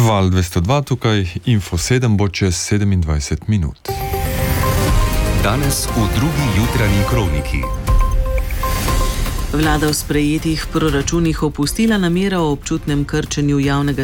Val 202, tukaj Info 7 bo čez 27 minut. Danes v drugi jutranji kroniki. Vlada v sprejetih proračunih opustila namero o občutnem krčenju javnega